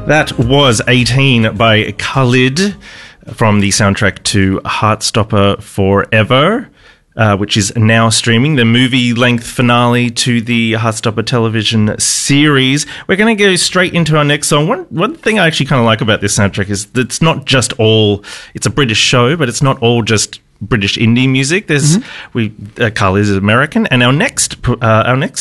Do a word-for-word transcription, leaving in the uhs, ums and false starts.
That was eighteen by Khalid from the soundtrack to Heartstopper Forever, uh, which is now streaming, the movie-length finale to the Heartstopper television series. We're going to go straight into our next song. One, one thing I actually kind of like about this soundtrack is that it's not just all... It's a British show, but it's not all just British indie music. There's... Mm-hmm. we uh, Khalid is American, and our next uh, our next